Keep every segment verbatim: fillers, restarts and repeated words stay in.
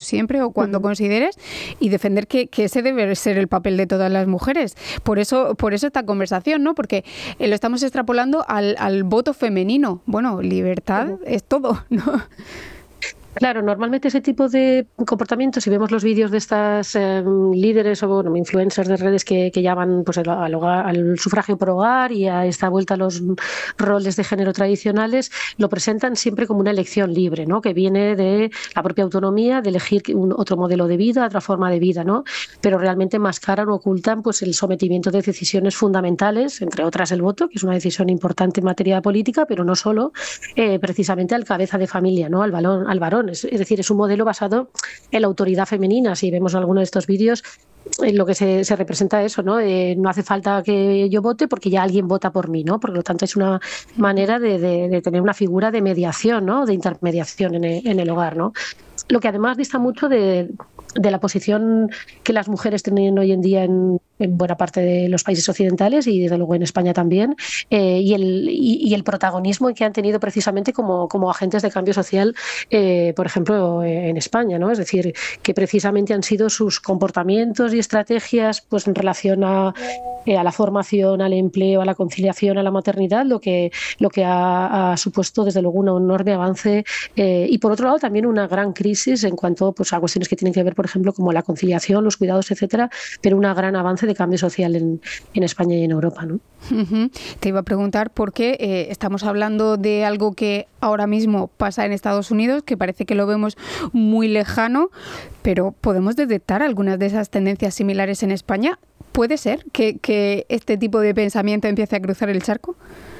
siempre o cuando uh-huh. consideres, y defender que, que ese debe ser el papel de todas las mujeres. Por eso, por eso esta conversación, ¿no? Porque eh, lo estamos extrapolando al, al voto femenino. Bueno, libertad uh-huh. es todo, ¿no? Claro, normalmente ese tipo de comportamientos, si vemos los vídeos de estas eh, líderes o bueno, influencers de redes que, que llaman pues, al, al, hogar, al sufragio por hogar y a esta vuelta a los roles de género tradicionales, lo presentan siempre como una elección libre, ¿no? Que viene de la propia autonomía, de elegir un, otro modelo de vida, otra forma de vida, ¿no? Pero realmente mascaran o ocultan pues, el sometimiento de decisiones fundamentales, entre otras el voto, que es una decisión importante en materia política, pero no solo, eh, precisamente al cabeza de familia, ¿no? Al, balón, al varón. Es decir, es un modelo basado en la autoridad femenina. Si vemos alguno de estos vídeos, en lo que se, se representa eso, ¿no? Eh, no hace falta que yo vote porque ya alguien vota por mí, ¿no? Por lo tanto, es una manera de, de, de tener una figura de mediación, ¿no? De intermediación en el, en el hogar, ¿no? Lo que además dista mucho de, de la posición que las mujeres tienen hoy en día en, en buena parte de los países occidentales y desde luego en España también, eh, y, el, y, y el protagonismo que han tenido precisamente como, como agentes de cambio social, eh, por ejemplo, en España, ¿no? Es decir, que precisamente han sido sus comportamientos y estrategias pues en relación a, eh, a la formación, al empleo, a la conciliación, a la maternidad, lo que, lo que ha, ha supuesto desde luego un enorme avance, eh, y por otro lado también una gran crisis en cuanto pues, a cuestiones que tienen que ver, por ejemplo, como la conciliación, los cuidados, etcétera, pero un gran avance de cambio social en, en España y en Europa, ¿no? Uh-huh. Te iba a preguntar por qué eh, estamos hablando de algo que ahora mismo pasa en Estados Unidos, que parece que lo vemos muy lejano, pero ¿podemos detectar algunas de esas tendencias similares en España? ¿Puede ser que, que este tipo de pensamiento empiece a cruzar el charco?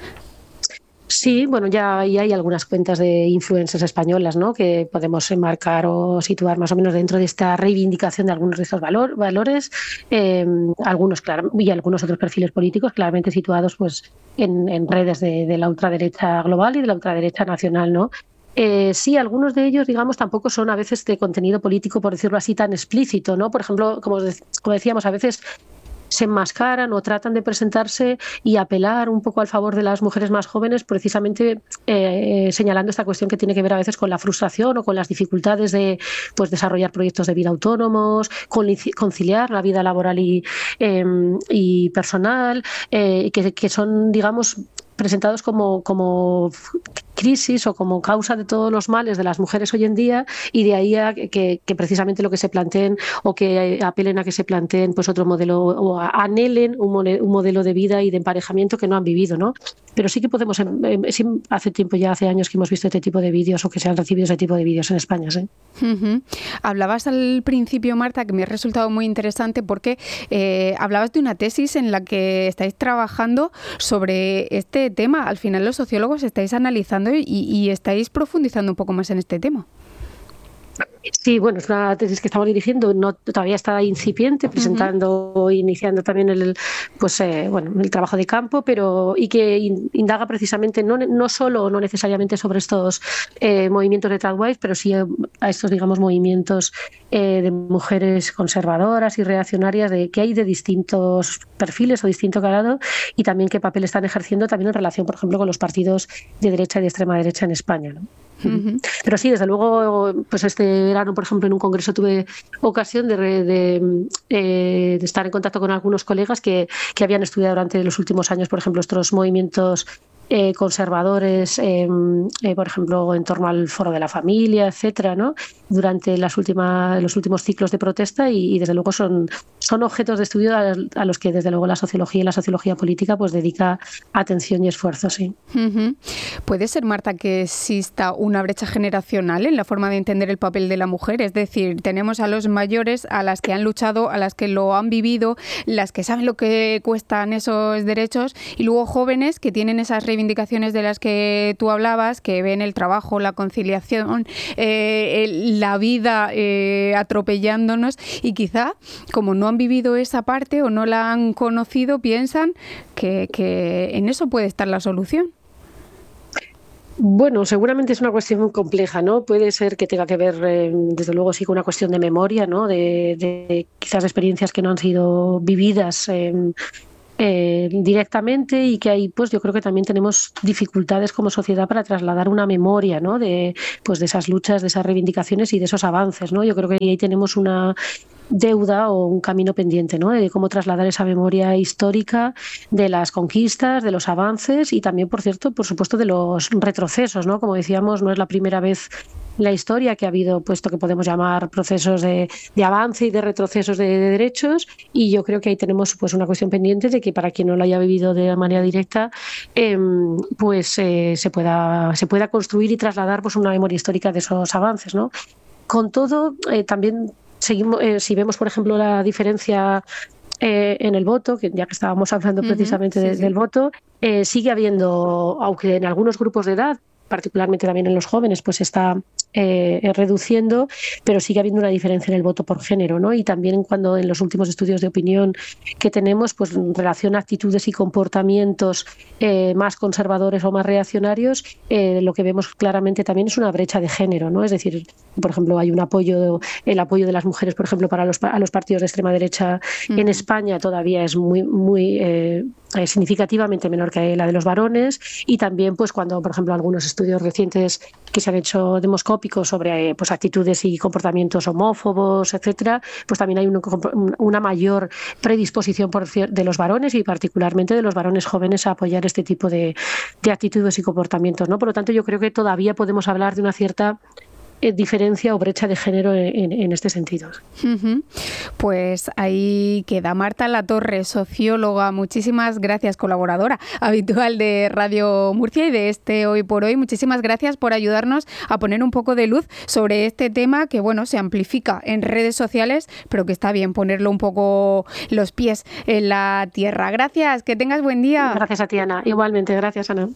Sí, bueno, ya, ya hay algunas cuentas de influencers españolas, ¿no? Que podemos enmarcar o situar más o menos dentro de esta reivindicación de algunos de estos valor, valores, eh, algunos claro, y algunos otros perfiles políticos claramente situados pues, en, en redes de, de la ultraderecha global y de la ultraderecha nacional, ¿no? Eh, sí, algunos de ellos, digamos, tampoco son a veces de contenido político, por decirlo así, tan explícito, ¿no? Por ejemplo, como, como decíamos, a veces se enmascaran o tratan de presentarse y apelar un poco al favor de las mujeres más jóvenes, precisamente eh, señalando esta cuestión que tiene que ver a veces con la frustración o con las dificultades de pues, desarrollar proyectos de vida autónomos, conciliar la vida laboral y, eh, y personal, eh, que, que son, digamos, presentados como, como crisis o como causa de todos los males de las mujeres hoy en día, y de ahí a que, que precisamente lo que se planteen o que apelen a que se planteen pues otro modelo o anhelen un, un modelo de vida y de emparejamiento que no han vivido, ¿no? Pero sí que podemos, sí, hace tiempo ya, hace años que hemos visto este tipo de vídeos o que se han recibido ese tipo de vídeos en España, ¿sí? Uh-huh. Hablabas al principio, Marta, que me ha resultado muy interesante porque eh, hablabas de una tesis en la que estáis trabajando sobre este tema. Al final los sociólogos estáis analizando y, y estáis profundizando un poco más en este tema. Sí, bueno, es una tesis que estamos dirigiendo, no, todavía está incipiente, presentando, uh-huh. iniciando también el, pues, eh, bueno, el trabajo de campo, pero y que indaga precisamente no, no solo, no necesariamente sobre estos eh, movimientos de tradwives, pero sí a estos, digamos, movimientos eh, de mujeres conservadoras y reaccionarias de que hay de distintos perfiles o distinto calado, y también qué papel están ejerciendo también en relación, por ejemplo, con los partidos de derecha y de extrema derecha en España, ¿no? Uh-huh. Pero sí, desde luego, pues este verano, por ejemplo, en un congreso tuve ocasión de, de, eh, de estar en contacto con algunos colegas que, que habían estudiado durante los últimos años, por ejemplo, estos movimientos eh, conservadores, eh, eh, por ejemplo, en torno al Foro de la Familia, etcétera, ¿no? Durante las últimas, los últimos ciclos de protesta, y, y desde luego son, son objetos de estudio a, a los que desde luego la sociología y la sociología política pues dedica atención y esfuerzo, sí. Uh-huh. ¿Puede ser, Marta, que exista una brecha generacional en la forma de entender el papel de la mujer? Es decir, tenemos a los mayores, a las que han luchado, a las que lo han vivido, las que saben lo que cuestan esos derechos, y luego jóvenes que tienen esas reivindicaciones de las que tú hablabas, que ven el trabajo, la conciliación, eh, el, la vida eh, atropellándonos, y quizá, como no han vivido esa parte o no la han conocido, piensan que, que en eso puede estar la solución. Bueno, seguramente es una cuestión muy compleja, ¿no? Puede ser que tenga que ver, eh, desde luego, sí, con una cuestión de memoria, ¿no? De, de quizás experiencias que no han sido vividas eh, eh, directamente y que ahí pues yo creo que también tenemos dificultades como sociedad para trasladar una memoria, ¿no? de, pues, de esas luchas, de esas reivindicaciones y de esos avances, ¿no? Yo creo que ahí tenemos una deuda o un camino pendiente, ¿no? De cómo trasladar esa memoria histórica de las conquistas, de los avances y también, por cierto, por supuesto, de los retrocesos, ¿no? Como decíamos, no es la primera vez en la historia que ha habido puesto que podemos llamar procesos de, de avance y de retrocesos de, de derechos, y yo creo que ahí tenemos pues una cuestión pendiente de que para quien no lo haya vivido de manera directa, eh, pues eh, se pueda se pueda construir y trasladar pues una memoria histórica de esos avances, ¿no? Con todo, eh, también seguimos, eh, si vemos, por ejemplo, la diferencia eh, en el voto, que ya que estábamos hablando precisamente uh-huh, sí, de, sí. del voto, eh, sigue habiendo, aunque en algunos grupos de edad, particularmente también en los jóvenes, pues está eh, reduciendo, pero sigue habiendo una diferencia en el voto por género, ¿no? Y también cuando en los últimos estudios de opinión que tenemos, pues en relación a actitudes y comportamientos eh, más conservadores o más reaccionarios, eh, lo que vemos claramente también es una brecha de género, ¿no? Es decir, por ejemplo, hay un apoyo, el apoyo de las mujeres, por ejemplo, para los, a los partidos de extrema derecha uh-huh. en España todavía es muy, muy eh, significativamente menor que la de los varones, y también pues cuando, por ejemplo, algunos estudios recientes que se han hecho demoscópicos sobre pues actitudes y comportamientos homófobos, etcétera, pues también hay un, una mayor predisposición por, de los varones y particularmente de los varones jóvenes a apoyar este tipo de, de actitudes y comportamientos, ¿no? Por lo tanto, yo creo que todavía podemos hablar de una cierta diferencia o brecha de género en, en este sentido. Uh-huh. Pues ahí queda Marta Latorre, socióloga. Muchísimas gracias, colaboradora habitual de Radio Murcia y de este Hoy por Hoy. Muchísimas gracias por ayudarnos a poner un poco de luz sobre este tema que, bueno, se amplifica en redes sociales, pero que está bien ponerlo un poco los pies en la tierra. Gracias, que tengas buen día. Gracias a ti, Ana. Igualmente, gracias, Ana.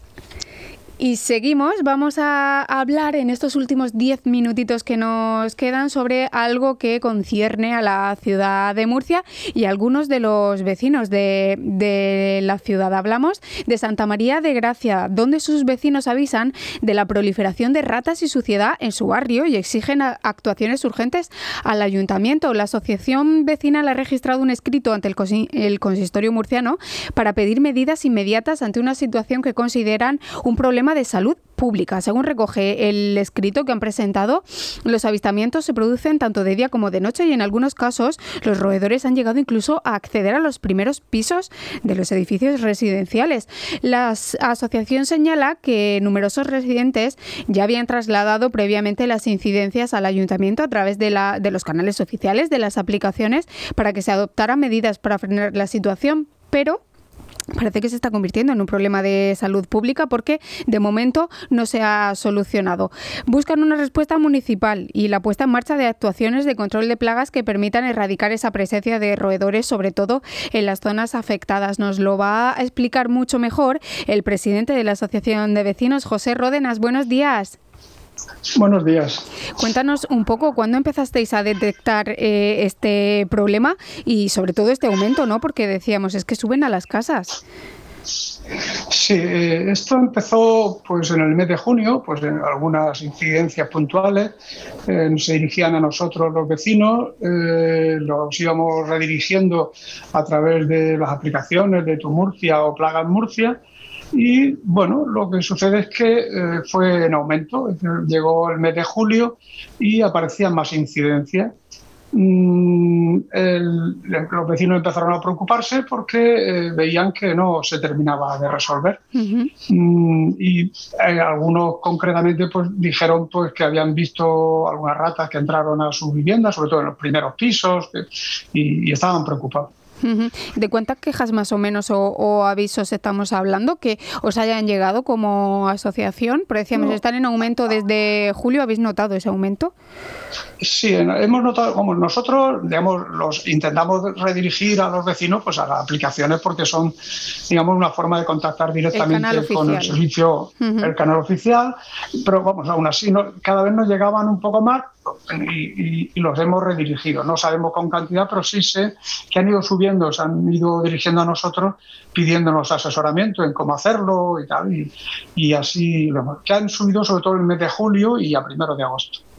Y seguimos, vamos a hablar en estos últimos diez minutitos que nos quedan sobre algo que concierne a la ciudad de Murcia y a algunos de los vecinos de, de la ciudad. Hablamos de Santa María de Gracia, donde sus vecinos avisan de la proliferación de ratas y suciedad en su barrio y exigen actuaciones urgentes al ayuntamiento. La asociación vecinal ha registrado un escrito ante el, consi- el consistorio murciano para pedir medidas inmediatas ante una situación que consideran un problema de salud pública. Según recoge el escrito que han presentado, los avistamientos se producen tanto de día como de noche y en algunos casos los roedores han llegado incluso a acceder a los primeros pisos de los edificios residenciales. La asociación señala que numerosos residentes ya habían trasladado previamente las incidencias al ayuntamiento a través de, la, de los canales oficiales, de las aplicaciones, para que se adoptaran medidas para frenar la situación, pero parece que se está convirtiendo en un problema de salud pública porque de momento no se ha solucionado. Buscan una respuesta municipal y la puesta en marcha de actuaciones de control de plagas que permitan erradicar esa presencia de roedores, sobre todo en las zonas afectadas. Nos lo va a explicar mucho mejor el presidente de la Asociación de Vecinos, José Ródenas. Buenos días. Buenos días. Cuéntanos un poco cuándo empezasteis a detectar eh, este problema y sobre todo este aumento, ¿no? Porque decíamos, es que suben a las casas. Sí, eh, esto empezó pues en el mes de junio, pues en algunas incidencias puntuales, eh, se dirigían a nosotros los vecinos, eh, los íbamos redirigiendo a través de las aplicaciones de Tu Murcia o Plagas Murcia. Y bueno, lo que sucede es que eh, fue en aumento. Llegó el mes de julio y aparecían más incidencias. Mm, el, los vecinos empezaron a preocuparse porque eh, veían que no se terminaba de resolver. Uh-huh. Mm, y eh, algunos concretamente pues dijeron pues que habían visto algunas ratas que entraron a sus viviendas, sobre todo en los primeros pisos, que, y, y estaban preocupados. ¿De cuántas quejas más o menos o, o avisos estamos hablando que os hayan llegado como asociación? Porque decíamos, no. Están en aumento desde julio. ¿Habéis notado ese aumento? Sí, hemos notado, como nosotros digamos, los intentamos redirigir a los vecinos pues a las aplicaciones porque son, digamos, una forma de contactar directamente el con el servicio, uh-huh. el canal oficial, pero vamos, aún así no, cada vez nos llegaban un poco más y, y, y los hemos redirigido. No sabemos con cantidad, pero sí sé que han ido subiendo, se han ido dirigiendo a nosotros pidiéndonos asesoramiento en cómo hacerlo y tal, y, y así, que han subido sobre todo en el mes de julio y a primero de agosto.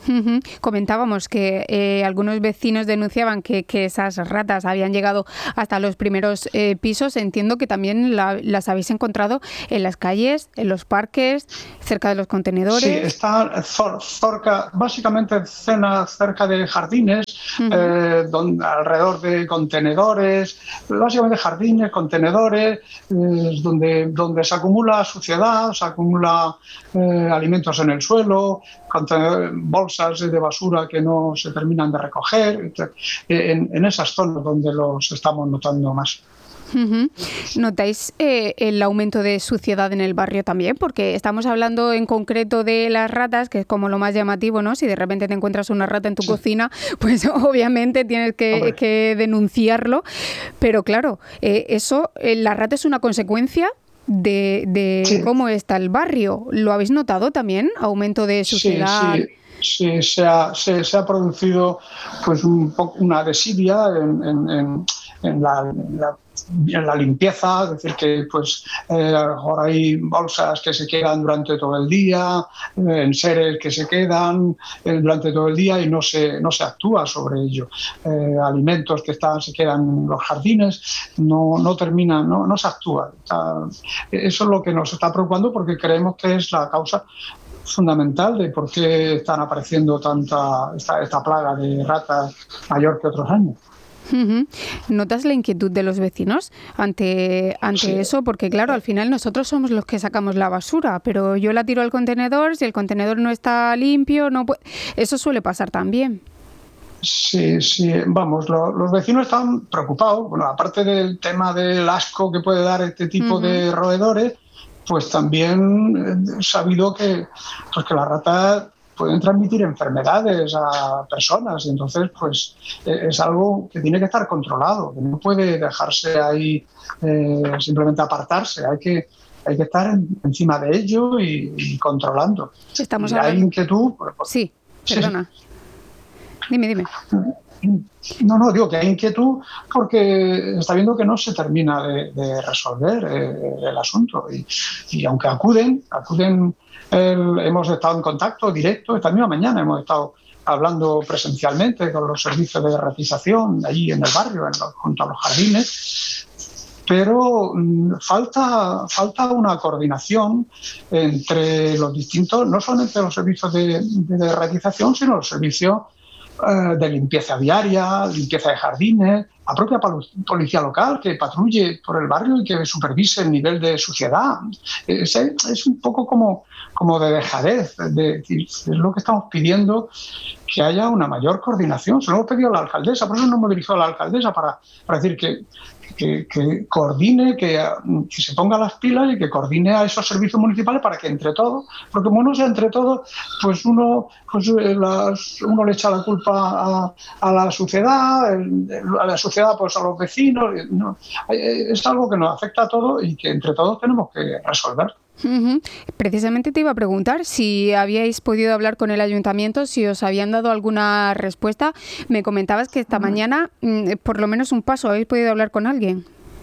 Uh-huh. Comentábamos que eh, algunos vecinos denunciaban que, que esas ratas habían llegado hasta los primeros eh, pisos. Entiendo que también la, las habéis encontrado en las calles, en los parques, cerca de los contenedores. Sí, están cerca, básicamente cena cerca de jardines, uh-huh. eh, donde, alrededor de contenedores, básicamente jardines, contenedores, eh, donde, donde se acumula suciedad, se acumula eh, alimentos en el suelo, bolsas de basura que no se terminan de recoger, en, en esas zonas donde los estamos notando más. Uh-huh. ¿Notáis eh, el aumento de suciedad en el barrio también? Porque estamos hablando en concreto de las ratas, que es como lo más llamativo, ¿no? Si de repente te encuentras una rata en tu sí. cocina, pues obviamente tienes que, que denunciarlo. Pero claro, eh, eso, eh, la rata es una consecuencia de, de sí. cómo está el barrio. ¿Lo habéis notado también? ¿Aumento de suciedad? Sí, sí. Sí, se ha, se, se ha producido pues un poco una desidia en, en, en, en, la, en, la, en la limpieza, es decir, que pues eh, ahora hay bolsas que se quedan durante todo el día, eh, enseres que se quedan eh, durante todo el día y no se, no se actúa sobre ello. Eh, alimentos que están, se quedan en los jardines, no, no terminan, no, no se actúa. Está, eso es lo que nos está preocupando porque creemos que es la causa fundamental de por qué están apareciendo tanta esta, esta plaga de ratas mayor que otros años. Uh-huh. ¿Notas la inquietud de los vecinos ante, ante sí. eso? Porque claro, al final nosotros somos los que sacamos la basura, pero yo la tiro al contenedor, si el contenedor no está limpio, no puede... Eso suele pasar también. Sí, sí, vamos, lo, los vecinos están preocupados, bueno, aparte del tema del asco que puede dar este tipo uh-huh. de roedores, pues también he sabido que, pues que las ratas pueden transmitir enfermedades a personas y entonces pues es algo que tiene que estar controlado, que no puede dejarse ahí eh, simplemente apartarse, hay que, hay que estar en, encima de ello y, y controlando. Estamos y hablando... hay inquietud... Pues, sí, perdona. Sí. Dime, dime. No, no, digo que hay inquietud porque está viendo que no se termina de, de resolver eh, el asunto y, y aunque acuden, acuden el, hemos estado en contacto directo, esta misma mañana hemos estado hablando presencialmente con los servicios de ratización allí en el barrio, en los, junto a los jardines, pero mmm, falta, falta una coordinación entre los distintos, no solamente los servicios de, de ratización, sino los servicios de limpieza diaria, limpieza de jardines, la propia policía local que patrulle por el barrio y que supervise el nivel de suciedad. Es, es un poco como, como de dejadez, de, es lo que estamos pidiendo, que haya una mayor coordinación. Se lo hemos pedido a la alcaldesa, por eso nos hemos dirigido a la alcaldesa para, para decir que Que, que coordine, que, que se ponga las pilas y que coordine a esos servicios municipales para que entre todos, porque como no sea entre todos, pues uno, pues las, uno le echa la culpa a, a la sociedad, a la sociedad pues a los vecinos, no, es algo que nos afecta a todos y que entre todos tenemos que resolver. Uh-huh. Precisamente te iba a preguntar si habíais podido hablar con el ayuntamiento, si os habían dado alguna respuesta. Me comentabas que esta uh-huh. mañana, por lo menos un paso, habéis podido hablar con alguien.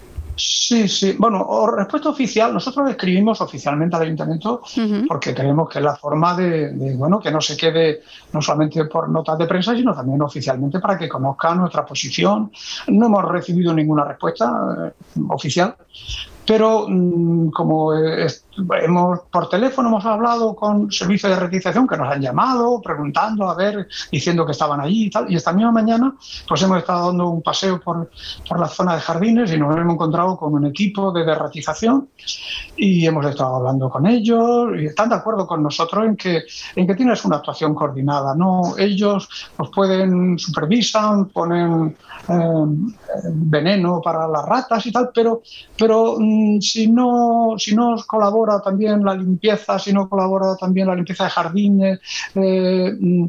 Sí, sí. Bueno, respuesta oficial, nosotros escribimos oficialmente al ayuntamiento uh-huh. porque creemos que es la forma de, de, bueno, que no se quede no solamente por notas de prensa, sino también oficialmente para que conozcan nuestra posición. No hemos recibido ninguna respuesta eh, oficial. Pero mmm, como eh, hemos por teléfono hemos hablado con servicios de ratización que nos han llamado preguntando, a ver, diciendo que estaban allí y tal, y esta misma mañana pues hemos estado dando un paseo por, por la zona de jardines y nos hemos encontrado con un equipo de derratización y hemos estado hablando con ellos y están de acuerdo con nosotros en que en que tienes una actuación coordinada, ¿no? Ellos pues pueden, supervisan, ponen eh, veneno para las ratas y tal, pero pero si no si no colabora también la limpieza, si no colabora también la limpieza de jardines, eh,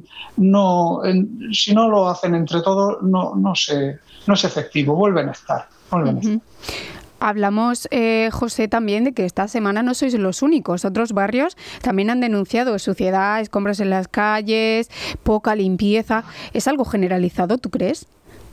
no en, si no lo hacen entre todos, no no se no es efectivo, vuelven a estar, vuelven uh-huh. a estar. Hablamos, eh, José, también de que esta semana no sois los únicos. Otros barrios también han denunciado suciedad, escombros en las calles, poca limpieza. ¿Es algo generalizado, tú crees?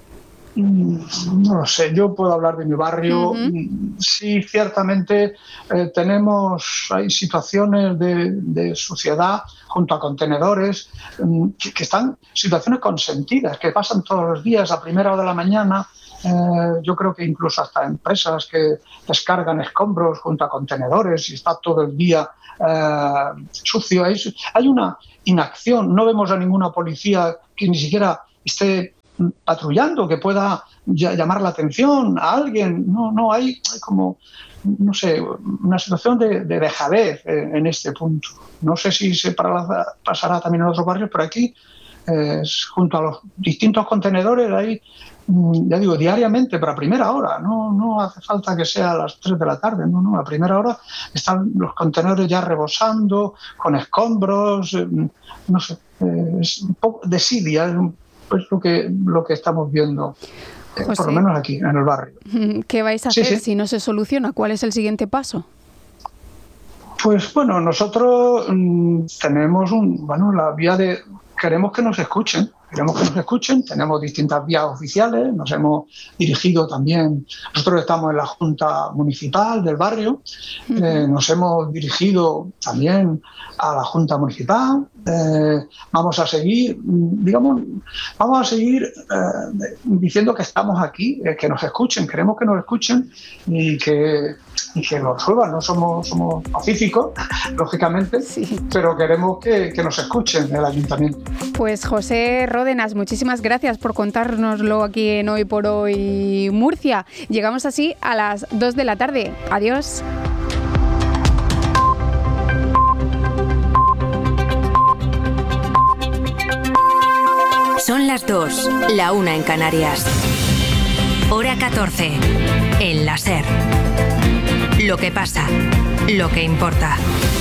No lo sé, yo puedo hablar de mi barrio. Uh-huh. Sí, ciertamente eh, tenemos, hay situaciones de, de suciedad junto a contenedores que, que están, situaciones consentidas, que pasan todos los días a primera hora de la mañana. Eh, yo creo que incluso hasta empresas que descargan escombros junto a contenedores y está todo el día eh, sucio. Hay, hay una inacción, no vemos a ninguna policía que ni siquiera esté patrullando, que pueda llamar la atención a alguien. No, no hay, hay como, no sé, una situación de, de dejadez en, en este punto. No sé si se pasará también en otros barrios, pero aquí, eh, junto a los distintos contenedores, hay, ya digo, diariamente, pero a primera hora. No, no hace falta que sea a las tres de la tarde, no, no, a primera hora están los contenedores ya rebosando, con escombros, eh, no sé, eh, es un poco desidia, es un pues lo que lo que estamos viendo, eh, por lo menos aquí, en el barrio. ¿Qué vais a hacer sí, sí. si no se soluciona? ¿Cuál es el siguiente paso? Pues bueno, nosotros mmm, tenemos un, bueno, la vía de... Queremos que nos escuchen, queremos que nos escuchen, tenemos distintas vías oficiales, nos hemos dirigido también, nosotros estamos en la Junta Municipal del barrio, uh-huh. eh, nos hemos dirigido también a la Junta Municipal, eh, vamos a seguir, digamos, vamos a seguir eh, diciendo que estamos aquí, eh, que nos escuchen, queremos que nos escuchen y que, y que lo resuelvan. No somos, somos pacíficos, lógicamente, sí. pero queremos que, que nos escuchen el ayuntamiento. Pues José Ródenas, muchísimas gracias por contárnoslo aquí en Hoy por Hoy Murcia. Llegamos así a las dos de la tarde. Adiós. Son las dos, la una en Canarias. Hora catorce, en la SER. Lo que pasa, lo que importa.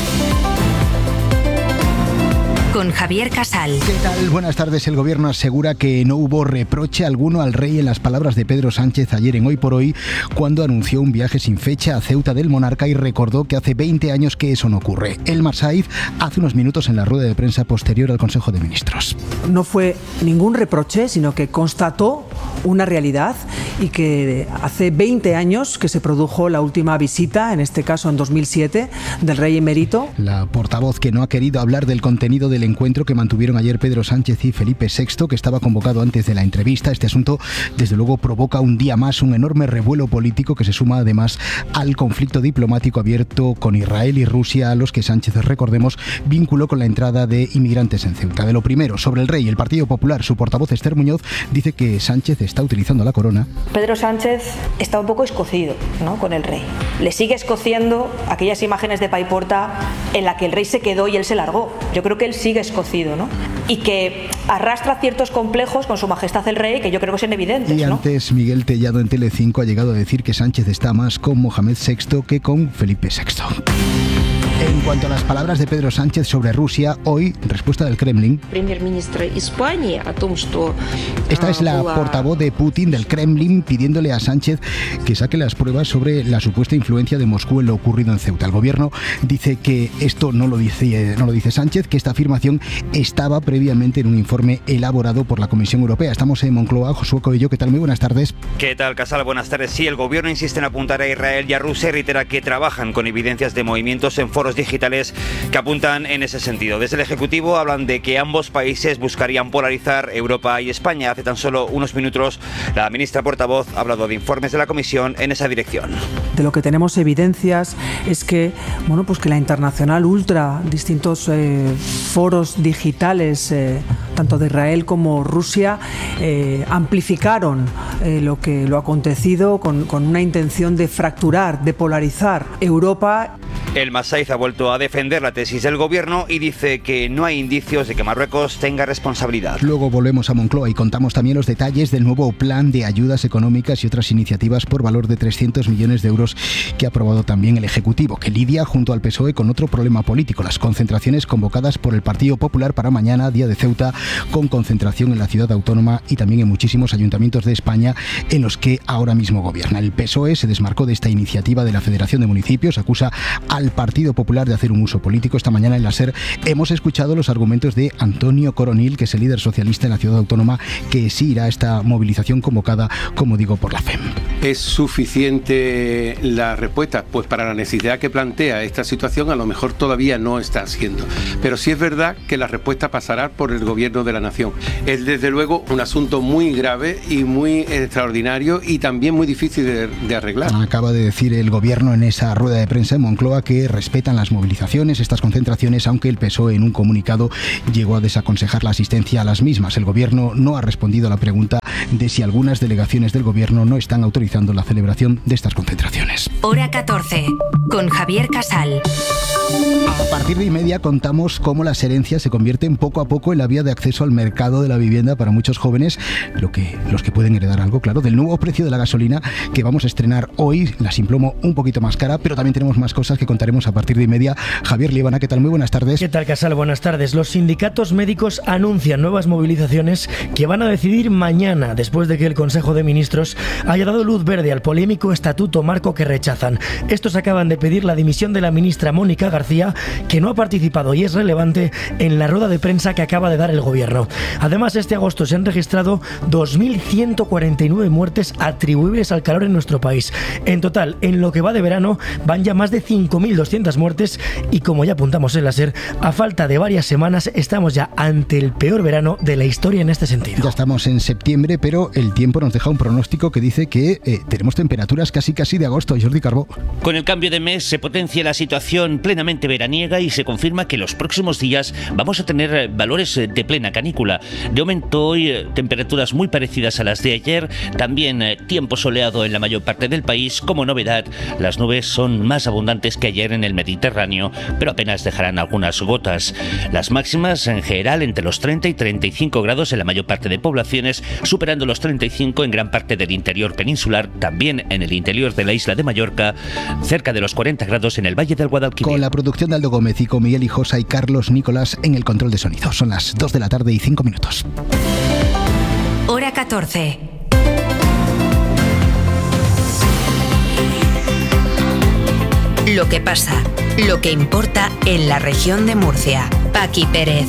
Con Javier Casal. ¿Qué tal? Buenas tardes. El Gobierno asegura que no hubo reproche alguno al rey en las palabras de Pedro Sánchez ayer en Hoy por Hoy, cuando anunció un viaje sin fecha a Ceuta del monarca y recordó que hace veinte años que eso no ocurre. Elmar Saiz hace unos minutos en la rueda de prensa posterior al Consejo de Ministros. No fue ningún reproche, sino que constató una realidad y que hace veinte años que se produjo la última visita, en este caso en dos mil siete, del rey emérito. La portavoz que no ha querido hablar del contenido del encuentro que mantuvieron ayer Pedro Sánchez y Felipe sexto, que estaba convocado antes de la entrevista. Este asunto, desde luego, provoca un día más un enorme revuelo político que se suma además al conflicto diplomático abierto con Israel y Rusia, a los que Sánchez, recordemos, vinculó con la entrada de inmigrantes en Ceuta. De lo primero, sobre el rey, el Partido Popular, su portavoz Esther Muñoz dice que Sánchez está utilizando la corona. Pedro Sánchez está un poco escocido, ¿no?, con el rey. Le sigue escociendo aquellas imágenes de Paiporta en la que el rey se quedó y él se largó. Yo creo que él sigue escocido, ¿no? Y que arrastra ciertos complejos con su majestad el rey, que yo creo que son evidentes, y antes, ¿no? Miguel Tellado en Telecinco ha llegado a decir que Sánchez está más con Mohamed sexto que con Felipe sexto. En cuanto a las palabras de Pedro Sánchez sobre Rusia, hoy, respuesta del Kremlin. Esta es la portavoz de Putin del Kremlin pidiéndole a Sánchez que saque las pruebas sobre la supuesta influencia de Moscú en lo ocurrido en Ceuta. El gobierno dice que esto no lo dice, no lo dice Sánchez, que esta afirmación estaba previamente en un informe elaborado por la Comisión Europea. Estamos en Moncloa. Josué Coello, ¿qué tal? Muy buenas tardes. ¿Qué tal, Casal? Buenas tardes. Sí, el gobierno insiste en apuntar a Israel y a Rusia y reitera que trabajan con evidencias de movimientos en foros digitales que apuntan en ese sentido. Desde el Ejecutivo hablan de que ambos países buscarían polarizar Europa y España. Hace tan solo unos minutos la ministra portavoz ha hablado de informes de la Comisión en esa dirección. De lo que tenemos evidencias es que, bueno, pues que la Internacional Ultra, distintos eh, foros digitales, eh, tanto de Israel como Rusia, eh, amplificaron eh, lo que lo acontecido con, con una intención de fracturar, de polarizar Europa. Elmar Saiz ha vuelto a defender la tesis del gobierno y dice que no hay indicios de que Marruecos tenga responsabilidad. Luego volvemos a Moncloa y contamos también los detalles del nuevo plan de ayudas económicas y otras iniciativas por valor de trescientos millones de euros que ha aprobado también el Ejecutivo, que lidia junto al P S O E con otro problema político, las concentraciones convocadas por el Partido Popular para mañana, día de Ceuta, con concentración en la ciudad autónoma y también en muchísimos ayuntamientos de España en los que ahora mismo gobierna. El P S O E se desmarcó de esta iniciativa de la Federación de Municipios, acusa a al Partido Popular de hacer un uso político. Esta mañana en la SER hemos escuchado los argumentos de Antonio Coronil, que es el líder socialista en la ciudad autónoma, que sí irá a esta movilización convocada, como digo, por la F E M. ¿Es suficiente la respuesta? Pues para la necesidad que plantea esta situación a lo mejor todavía no está siendo. Pero sí es verdad que la respuesta pasará por el gobierno de la nación. Es desde luego un asunto muy grave y muy extraordinario y también muy difícil de, de arreglar. Acaba de decir el gobierno en esa rueda de prensa en Moncloa que respetan las movilizaciones, estas concentraciones, aunque el P S O E en un comunicado llegó a desaconsejar la asistencia a las mismas. El gobierno no ha respondido a la pregunta de si algunas delegaciones del gobierno no están autorizando la celebración de estas concentraciones. Hora catorce, con Javier Casal. A partir de y media contamos cómo las herencias se convierten poco a poco en la vía de acceso al mercado de la vivienda para muchos jóvenes, lo que, los que pueden heredar algo, claro, del nuevo precio de la gasolina que vamos a estrenar hoy, la Simplomo un poquito más cara, pero también tenemos más cosas que contaremos a partir de y media. Javier Líbana, ¿qué tal? Muy buenas tardes. ¿Qué tal, Casal? Buenas tardes. Los sindicatos médicos anuncian nuevas movilizaciones que van a decidir mañana, después de que el Consejo de Ministros haya dado luz verde al polémico estatuto marco que rechazan. Estos acaban de pedir la dimisión de la ministra Mónica García, que no ha participado y es relevante en la rueda de prensa que acaba de dar el gobierno. Además, este agosto se han registrado dos mil ciento cuarenta y nueve muertes atribuibles al calor en nuestro país. En total, en lo que va de verano, van ya más de cinco mil doscientas muertes y, como ya apuntamos en la SER, a falta de varias semanas estamos ya ante el peor verano de la historia en este sentido. Ya estamos en septiembre, pero el tiempo nos deja un pronóstico que dice que eh, tenemos temperaturas casi casi de agosto. Jordi Carbó. Con el cambio de mes se potencia la situación plenamente veraniega y se confirma que los próximos días vamos a tener valores de plena canícula. De momento hoy temperaturas muy parecidas a las de ayer, también tiempo soleado en la mayor parte del país. Como novedad, las nubes son más abundantes que ayer en el Mediterráneo, pero apenas dejarán algunas gotas. Las máximas en general entre los treinta y treinta y cinco grados en la mayor parte de poblaciones, superando los treinta y cinco en gran parte del interior peninsular, también en el interior de la isla de Mallorca, cerca de los cuarenta grados en el Valle del Guadalquivir. Con la producción de Aldo Gómez y con Miguel Hijosa y Carlos Nicolás en el control de sonido. Son las dos de la tarde y cinco minutos. Hora catorce. Lo que pasa, lo que importa en la región de Murcia. Paqui Pérez.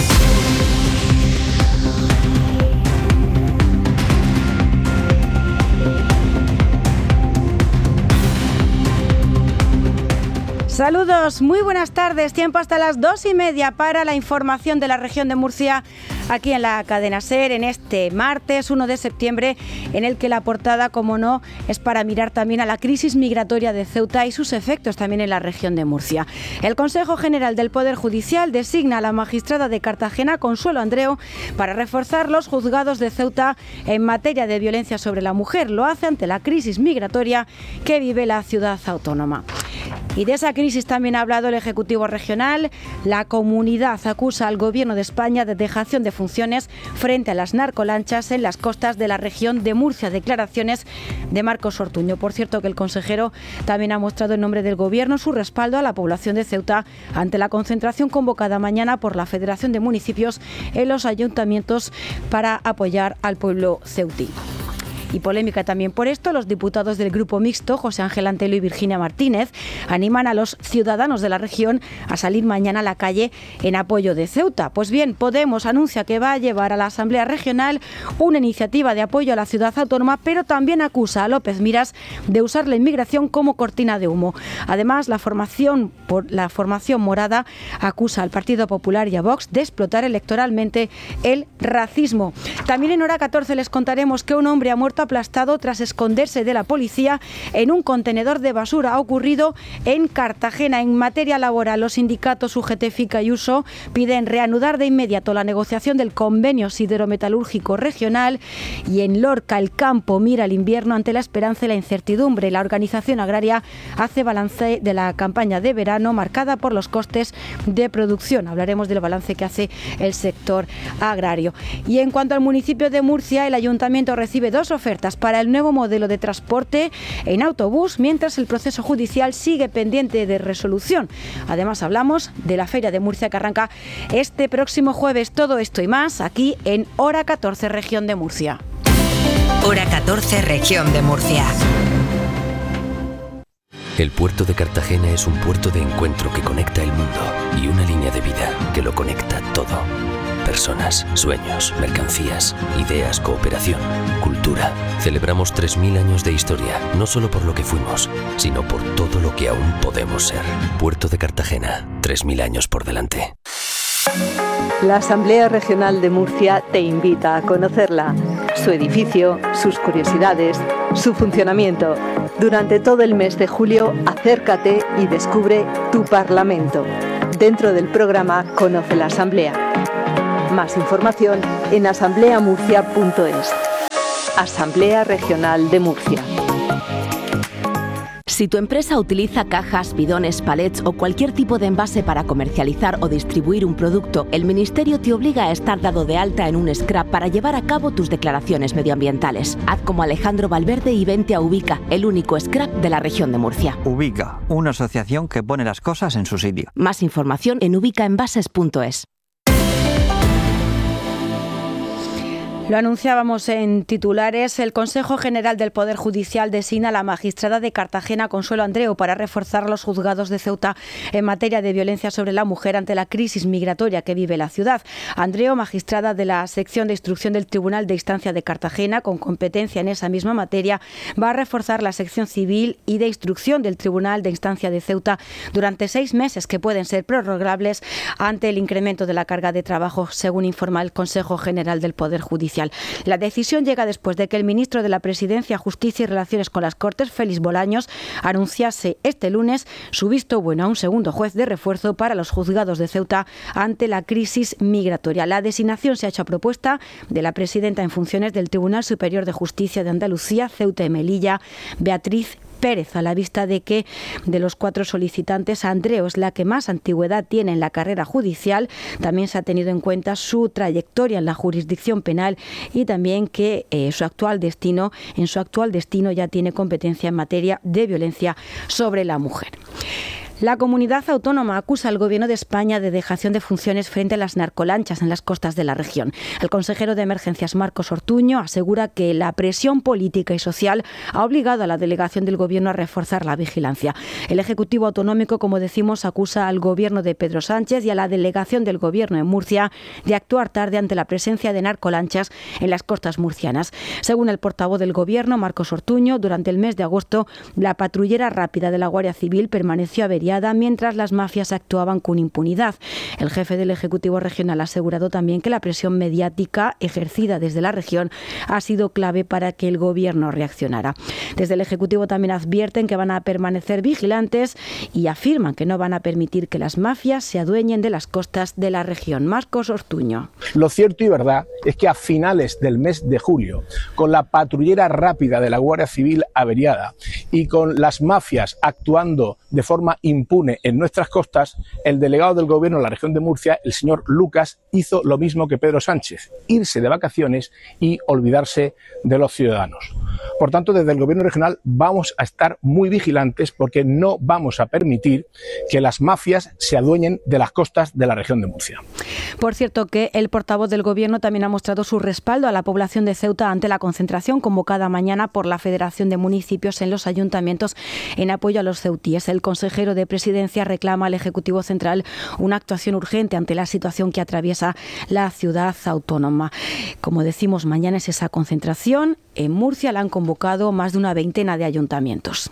Saludos, muy buenas tardes. Tiempo hasta las dos y media para la información de la región de Murcia aquí en la cadena SER en este martes uno de septiembre, en el que la portada, como no, es para mirar también a la crisis migratoria de Ceuta y sus efectos también en la región de Murcia. El Consejo General del Poder Judicial designa a la magistrada de Cartagena, Consuelo Andreu, para reforzar los juzgados de Ceuta en materia de violencia sobre la mujer. Lo hace ante la crisis migratoria que vive la ciudad autónoma. Y de esa crisis también ha hablado el Ejecutivo Regional. La comunidad acusa al Gobierno de España de dejación de funciones frente a las narcolanchas en las costas de la región de Murcia. Declaraciones de Marcos Ortuño. Por cierto, que el consejero también ha mostrado en nombre del Gobierno su respaldo a la población de Ceuta ante la concentración convocada mañana por la Federación de Municipios en los ayuntamientos para apoyar al pueblo ceutí. Y polémica también por esto, los diputados del Grupo Mixto, José Ángel Antelo y Virginia Martínez, animan a los ciudadanos de la región a salir mañana a la calle en apoyo de Ceuta. Pues bien, Podemos anuncia que va a llevar a la Asamblea Regional una iniciativa de apoyo a la ciudad autónoma, pero también acusa a López Miras de usar la inmigración como cortina de humo. Además, la formación, por la formación morada acusa al Partido Popular y a Vox de explotar electoralmente el racismo. También en Hora catorce les contaremos que un hombre ha muerto aplastado tras esconderse de la policía en un contenedor de basura. Ha ocurrido en Cartagena. En materia laboral, los sindicatos U G T, FICA y Uso piden reanudar de inmediato la negociación del convenio siderometalúrgico regional. Y en Lorca, el campo mira al invierno ante la esperanza y la incertidumbre. La organización agraria hace balance de la campaña de verano marcada por los costes de producción. Hablaremos del balance que hace el sector agrario. Y en cuanto al municipio de Murcia, el ayuntamiento recibe dos ofertas para el nuevo modelo de transporte en autobús, mientras el proceso judicial sigue pendiente de resolución. Además, hablamos de la Feria de Murcia que arranca este próximo jueves. Todo esto y más aquí en Hora catorce, Región de Murcia. Hora catorce, Región de Murcia. El puerto de Cartagena es un puerto de encuentro que conecta el mundo y una línea de vida que lo conecta todo. Personas, sueños, mercancías, ideas, cooperación, cultura. Celebramos tres mil años de historia, no solo por lo que fuimos, sino por todo lo que aún podemos ser. Puerto de Cartagena, tres mil años por delante. La Asamblea Regional de Murcia te invita a conocerla, su edificio, sus curiosidades, su funcionamiento. Durante todo el mes de julio, acércate y descubre tu Parlamento. Dentro del programa Conoce la Asamblea. Más información en asamblea murcia punto es. Asamblea Regional de Murcia. Si tu empresa utiliza cajas, bidones, palets o cualquier tipo de envase para comercializar o distribuir un producto, el Ministerio te obliga a estar dado de alta en un scrap para llevar a cabo tus declaraciones medioambientales. Haz como Alejandro Valverde y vente a Ubica, el único scrap de la región de Murcia. Ubica, una asociación que pone las cosas en su sitio. Más información en ubicaenvases punto es. Lo anunciábamos en titulares. El Consejo General del Poder Judicial designa a la magistrada de Cartagena, Consuelo Andreu, para reforzar los juzgados de Ceuta en materia de violencia sobre la mujer ante la crisis migratoria que vive la ciudad. Andreu, magistrada de la sección de instrucción del Tribunal de Instancia de Cartagena, con competencia en esa misma materia, va a reforzar la sección civil y de instrucción del Tribunal de Instancia de Ceuta durante seis meses que pueden ser prorrogables ante el incremento de la carga de trabajo, según informa el Consejo General del Poder Judicial. La decisión llega después de que el ministro de la Presidencia, Justicia y Relaciones con las Cortes, Félix Bolaños, anunciase este lunes su visto bueno a un segundo juez de refuerzo para los juzgados de Ceuta ante la crisis migratoria. La designación se ha hecho a propuesta de la presidenta en funciones del Tribunal Superior de Justicia de Andalucía, Ceuta y Melilla, Beatriz Pérez, a la vista de que de los cuatro solicitantes, Andreu es la que más antigüedad tiene en la carrera judicial. También se ha tenido en cuenta su trayectoria en la jurisdicción penal y también que eh, su actual destino, en su actual destino ya tiene competencia en materia de violencia sobre la mujer. La comunidad autónoma acusa al Gobierno de España de dejación de funciones frente a las narcolanchas en las costas de la región. El consejero de Emergencias, Marcos Ortuño, asegura que la presión política y social ha obligado a la delegación del Gobierno a reforzar la vigilancia. El Ejecutivo Autonómico, como decimos, acusa al Gobierno de Pedro Sánchez y a la delegación del Gobierno en Murcia de actuar tarde ante la presencia de narcolanchas en las costas murcianas. Según el portavoz del Gobierno, Marcos Ortuño, durante el mes de agosto, la patrullera rápida de la Guardia Civil permaneció averiada mientras las mafias actuaban con impunidad. El jefe del Ejecutivo Regional ha asegurado también que la presión mediática ejercida desde la región ha sido clave para que el Gobierno reaccionara. Desde el Ejecutivo también advierten que van a permanecer vigilantes y afirman que no van a permitir que las mafias se adueñen de las costas de la región. Marcos Ortuño. Lo cierto y verdad es que a finales del mes de julio, con la patrullera rápida de la Guardia Civil averiada y con las mafias actuando de forma impune en nuestras costas, el delegado del Gobierno en la región de Murcia, el señor Lucas, hizo lo mismo que Pedro Sánchez, irse de vacaciones y olvidarse de los ciudadanos. Por tanto, desde el Gobierno regional vamos a estar muy vigilantes porque no vamos a permitir que las mafias se adueñen de las costas de la región de Murcia. Por cierto, que el portavoz del Gobierno también ha mostrado su respaldo a la población de Ceuta ante la concentración convocada mañana por la Federación de Municipios en los ayuntamientos en apoyo a los ceutíes. El consejero de Presidencia reclama al Ejecutivo Central una actuación urgente ante la situación que atraviesa la ciudad autónoma. Como decimos, mañana es esa concentración. En Murcia la han convocado más de una veintena de ayuntamientos.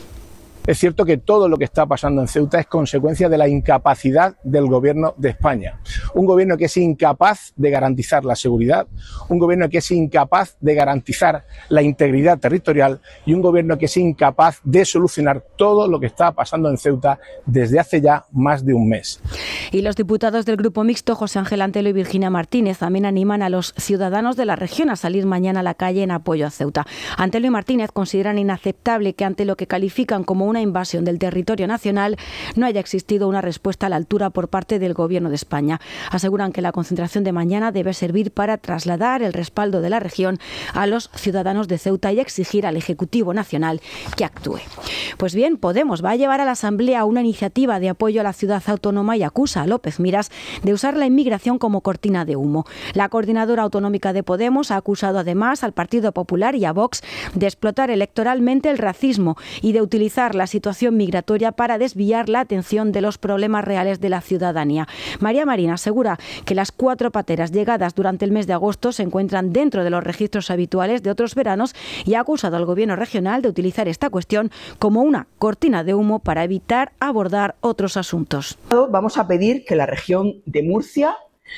Es cierto que todo lo que está pasando en Ceuta es consecuencia de la incapacidad del Gobierno de España. Un Gobierno que es incapaz de garantizar la seguridad, un Gobierno que es incapaz de garantizar la integridad territorial y un Gobierno que es incapaz de solucionar todo lo que está pasando en Ceuta desde hace ya más de un mes. Y los diputados del Grupo Mixto, José Ángel Antelo y Virginia Martínez, también animan a los ciudadanos de la región a salir mañana a la calle en apoyo a Ceuta. Antelo y Martínez consideran inaceptable que ante lo que califican como una invasión del territorio nacional no haya existido una respuesta a la altura por parte del Gobierno de España. Aseguran que la concentración de mañana debe servir para trasladar el respaldo de la región a los ciudadanos de Ceuta y exigir al Ejecutivo Nacional que actúe. Pues bien, Podemos va a llevar a la Asamblea una iniciativa de apoyo a la ciudad autónoma y acusa a López Miras de usar la inmigración como cortina de humo. La coordinadora autonómica de Podemos ha acusado además al Partido Popular y a Vox de explotar electoralmente el racismo y de utilizar la la situación migratoria para desviar la atención de los problemas reales de la ciudadanía. María Marín asegura que las cuatro pateras llegadas durante el mes de agosto se encuentran dentro de los registros habituales de otros veranos y ha acusado al Gobierno regional de utilizar esta cuestión como una cortina de humo para evitar abordar otros asuntos. Vamos a pedir que la región de Murcia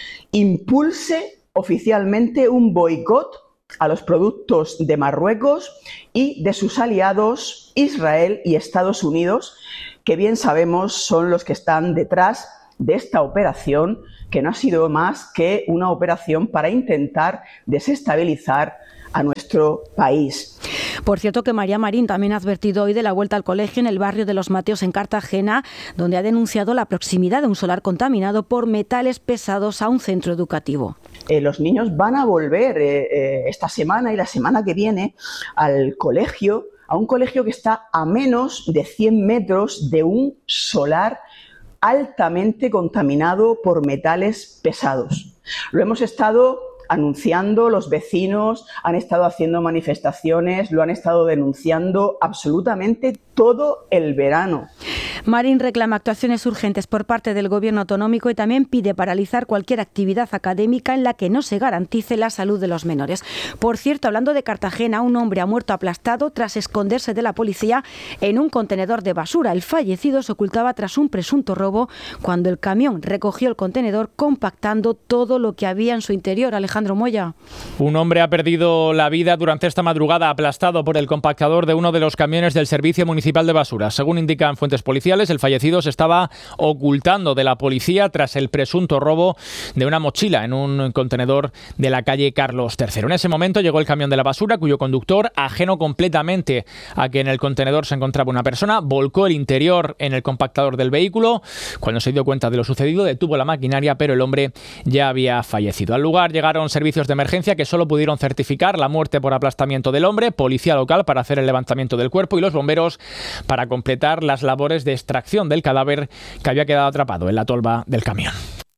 impulse oficialmente un boicot a los productos de Marruecos y de sus aliados Israel y Estados Unidos, que bien sabemos son los que están detrás de esta operación, que no ha sido más que una operación para intentar desestabilizar a nuestro país. Por cierto, que María Marín también ha advertido hoy de la vuelta al colegio en el barrio de Los Mateos en Cartagena, donde ha denunciado la proximidad de un solar contaminado por metales pesados a un centro educativo. Eh, los niños van a volver eh, eh, esta semana y la semana que viene al colegio, a un colegio que está a menos de cien metros de un solar altamente contaminado por metales pesados. Lo hemos estado anunciando, los vecinos han estado haciendo manifestaciones, lo han estado denunciando absolutamente todo el verano. Marín reclama actuaciones urgentes por parte del Gobierno autonómico y también pide paralizar cualquier actividad académica en la que no se garantice la salud de los menores. Por cierto, hablando de Cartagena, un hombre ha muerto aplastado tras esconderse de la policía en un contenedor de basura. El fallecido se ocultaba tras un presunto robo cuando el camión recogió el contenedor compactando todo lo que había en su interior. Alejandro Moya. Un hombre ha perdido la vida durante esta madrugada aplastado por el compactador de uno de los camiones del Servicio Municipal de Basura. Según indican fuentes policiales, el fallecido se estaba ocultando de la policía tras el presunto robo de una mochila en un contenedor de la calle Carlos tercero. En ese momento llegó el camión de la basura, cuyo conductor, ajeno completamente a que en el contenedor se encontraba una persona, volcó el interior en el compactador del vehículo. Cuando se dio cuenta de lo sucedido, detuvo la maquinaria, pero el hombre ya había fallecido. Al lugar llegaron servicios de emergencia que solo pudieron certificar la muerte por aplastamiento del hombre, policía local para hacer el levantamiento del cuerpo y los bomberos para completar las labores de extracción del cadáver que había quedado atrapado en la tolva del camión.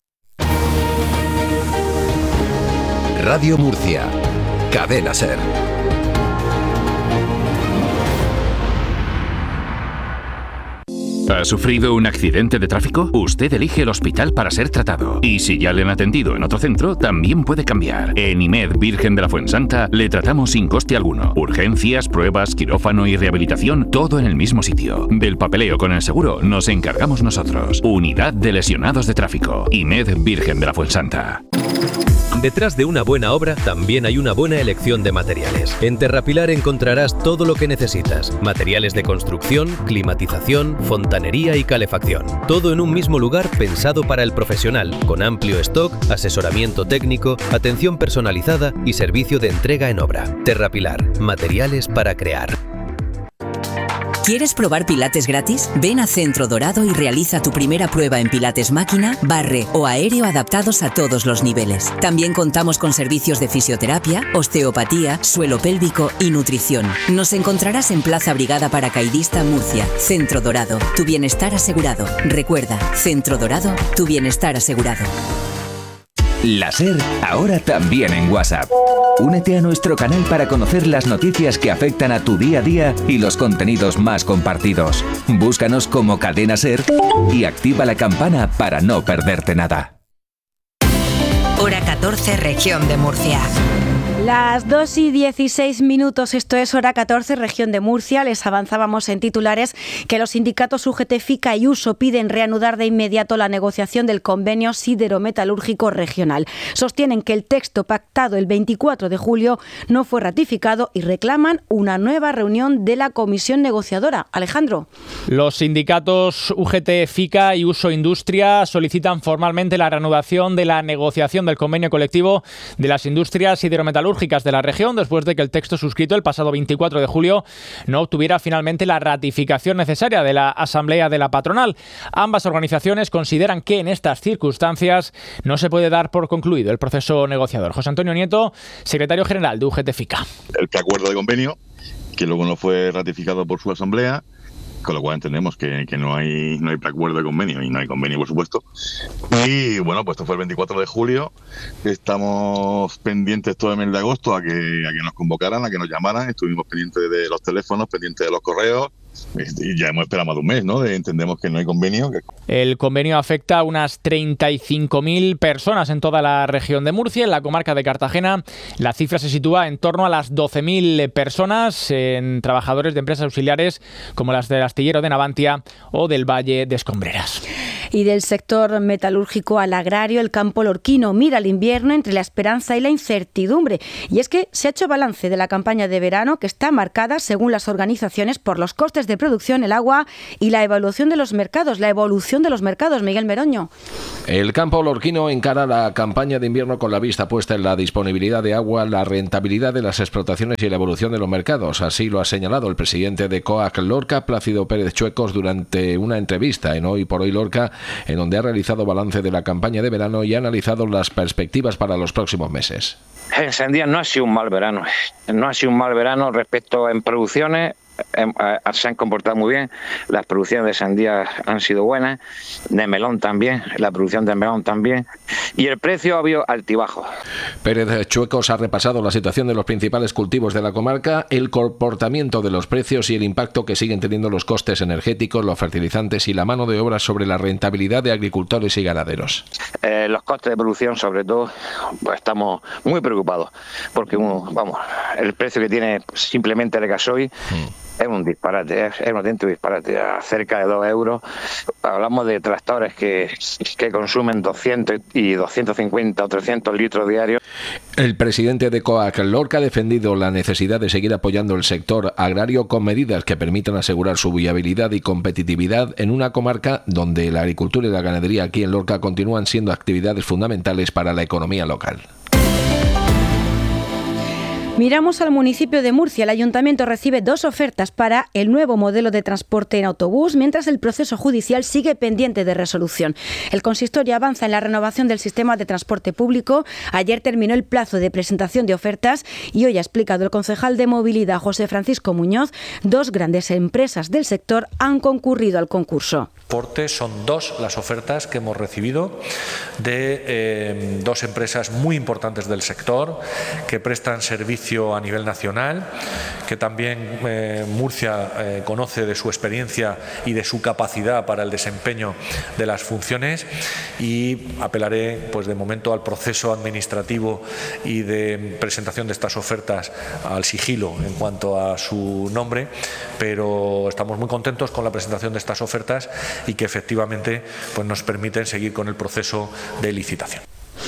Radio Murcia, Cadena SER. ¿Ha sufrido un accidente de tráfico? Usted elige el hospital para ser tratado. Y si ya le han atendido en otro centro, también puede cambiar. En I M E D Virgen de la Fuensanta le tratamos sin coste alguno. Urgencias, pruebas, quirófano y rehabilitación, todo en el mismo sitio. Del papeleo con el seguro nos encargamos nosotros. Unidad de Lesionados de Tráfico. I M E D Virgen de la Fuensanta. Detrás de una buena obra también hay una buena elección de materiales. En Terrapilar encontrarás todo lo que necesitas. Materiales de construcción, climatización, fontanería y calefacción. Todo en un mismo lugar pensado para el profesional, con amplio stock, asesoramiento técnico, atención personalizada y servicio de entrega en obra. Terrapilar, materiales para crear. ¿Quieres probar pilates gratis? Ven a Centro Dorado y realiza tu primera prueba en pilates máquina, barre o aéreo adaptados a todos los niveles. También contamos con servicios de fisioterapia, osteopatía, suelo pélvico y nutrición. Nos encontrarás en Plaza Brigada Paracaidista, Murcia. Centro Dorado, tu bienestar asegurado. Recuerda, Centro Dorado, tu bienestar asegurado. La SER, ahora también en WhatsApp. Únete a nuestro canal para conocer las noticias que afectan a tu día a día y los contenidos más compartidos. Búscanos como Cadena SER y activa la campana para no perderte nada. Hora catorce, región de Murcia. Las dos y dieciséis minutos, esto es Hora catorce, región de Murcia. Les avanzábamos en titulares que los sindicatos U G T, FICA y USO piden reanudar de inmediato la negociación del convenio siderometalúrgico regional. Sostienen que el texto pactado el veinticuatro de julio no fue ratificado y reclaman una nueva reunión de la comisión negociadora. Alejandro. Los sindicatos U G T, FICA y USO Industria solicitan formalmente la reanudación de la negociación del convenio colectivo de las industrias siderometalúrgicas de la región después de que el texto suscrito el pasado veinticuatro de julio no obtuviera finalmente la ratificación necesaria de la Asamblea de la Patronal. Ambas organizaciones consideran que en estas circunstancias no se puede dar por concluido el proceso negociador. José Antonio Nieto, secretario general de U G T, FICA. El preacuerdo de convenio, que luego no fue ratificado por su Asamblea, con lo cual entendemos que, que no hay no hay preacuerdo de convenio y no hay convenio, por supuesto. Y bueno, pues esto fue el veinticuatro de julio. Estamos pendientes todo el mes de agosto a que, a que nos convocaran, a que nos llamaran. Estuvimos pendientes de los teléfonos, pendientes de los correos. ya hemos esperado más de un mes, ¿no? De, entendemos que no hay convenio. Que... El convenio afecta a unas treinta y cinco mil personas en toda la región de Murcia. En la comarca de Cartagena la cifra se sitúa en torno a las doce mil personas en trabajadores de empresas auxiliares como las del astillero de Navantia o del Valle de Escombreras. Y del sector metalúrgico al agrario, el campo lorquino mira el invierno entre la esperanza y la incertidumbre. Y es que se ha hecho balance de la campaña de verano, que está marcada, según las organizaciones, por los costes de producción, el agua y la evolución de los mercados. La evolución de los mercados, Miguel Meroño. El campo lorquino encara la campaña de invierno con la vista puesta en la disponibilidad de agua, la rentabilidad de las explotaciones y la evolución de los mercados. Así lo ha señalado el presidente de COAC Lorca, Plácido Pérez Chuecos, durante una entrevista en Hoy por Hoy Lorca, en donde ha realizado balance de la campaña de verano y ha analizado las perspectivas para los próximos meses. En Sandía no ha sido un mal verano, no ha sido un mal verano respecto en producciones. Se han comportado muy bien, las producciones de sandía han sido buenas, de melón también, la producción de melón también, y el precio ha habido altibajos. Pérez Chuecos ha repasado la situación de los principales cultivos de la comarca, el comportamiento de los precios y el impacto que siguen teniendo los costes energéticos, los fertilizantes y la mano de obra sobre la rentabilidad de agricultores y ganaderos. Eh, los costes de producción, sobre todo, pues estamos muy preocupados, porque uno, vamos, el precio que tiene simplemente el gasoil mm. Es un disparate, es un auténtico disparate, a cerca de dos euros. Hablamos de tractores que, que consumen doscientos y doscientos cincuenta o trescientos litros diarios. El presidente de COAC Lorca ha defendido la necesidad de seguir apoyando el sector agrario con medidas que permitan asegurar su viabilidad y competitividad en una comarca donde la agricultura y la ganadería aquí en Lorca continúan siendo actividades fundamentales para la economía local. Miramos al municipio de Murcia. El ayuntamiento recibe dos ofertas para el nuevo modelo de transporte en autobús, mientras el proceso judicial sigue pendiente de resolución. El consistorio avanza en la renovación del sistema de transporte público. Ayer terminó el plazo de presentación de ofertas y hoy ha explicado el concejal de movilidad, José Francisco Muñoz, dos grandes empresas del sector han concurrido al concurso. Son dos las ofertas que hemos recibido de eh, dos empresas muy importantes del sector que prestan servicio a nivel nacional, que también eh, Murcia eh, conoce de su experiencia y de su capacidad para el desempeño de las funciones, y apelaré pues de momento al proceso administrativo y de presentación de estas ofertas al sigilo en cuanto a su nombre, pero estamos muy contentos con la presentación de estas ofertas y que efectivamente pues nos permiten seguir con el proceso de licitación.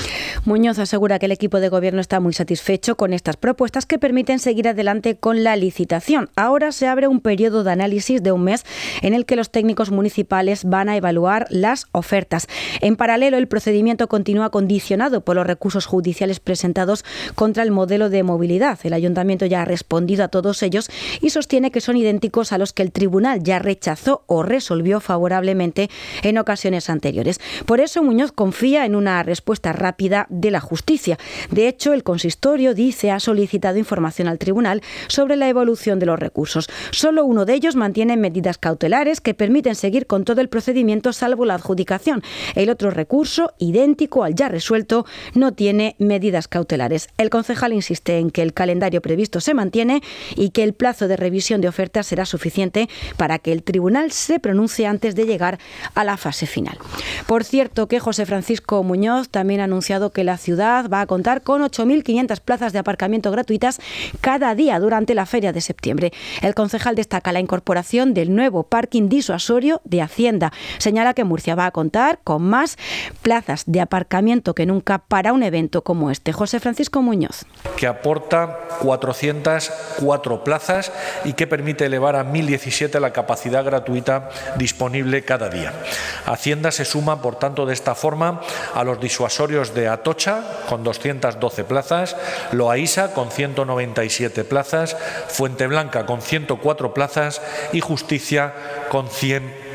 Muñoz asegura que el equipo de gobierno está muy satisfecho con estas propuestas que permiten seguir adelante con la licitación. Ahora se abre un periodo de análisis de un mes en el que los técnicos municipales van a evaluar las ofertas. En paralelo, el procedimiento continúa condicionado por los recursos judiciales presentados contra el modelo de movilidad. El ayuntamiento ya ha respondido a todos ellos y sostiene que son idénticos a los que el tribunal ya rechazó o resolvió favorablemente en ocasiones anteriores. Por eso, Muñoz confía en una respuesta rápida de la justicia. De hecho, el consistorio dice ha solicitado información al tribunal sobre la evolución de los recursos. Solo uno de ellos mantiene medidas cautelares que permiten seguir con todo el procedimiento salvo la adjudicación. El otro recurso, idéntico al ya resuelto, no tiene medidas cautelares. El concejal insiste en que el calendario previsto se mantiene y que el plazo de revisión de ofertas será suficiente para que el tribunal se pronuncie antes de llegar a la fase final. Por cierto, que José Francisco Muñoz también ha anunciado que la ciudad va a contar con ocho mil quinientas plazas de aparcamiento gratuitas cada día durante la feria de septiembre. El concejal destaca la incorporación del nuevo parking disuasorio de Hacienda. Señala que Murcia va a contar con más plazas de aparcamiento que nunca para un evento como este. José Francisco Muñoz. Que aporta cuatrocientas cuatro plazas y que permite elevar a mil diecisiete la capacidad gratuita disponible cada día. Hacienda se suma, por tanto, de esta forma a los disuasorios de Atocha con doscientas doce plazas, Loaísa con ciento noventa y siete plazas, Fuenteblanca con ciento cuatro plazas y Justicia con cien